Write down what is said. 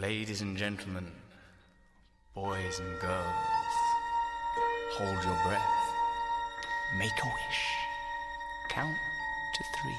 Ladies and gentlemen, boys and girls, hold your breath. Make a wish. Count to 3.